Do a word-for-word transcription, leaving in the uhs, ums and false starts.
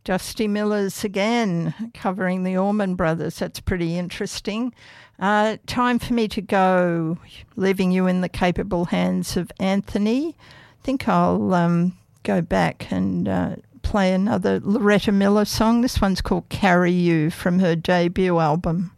Dusty Millers again, covering the Allman Brothers. That's pretty interesting. Uh, time for me to go, leaving you in the capable hands of Anthony. I think I'll um, go back and uh, play another Loretta Miller song. This one's called Carry You from her debut album.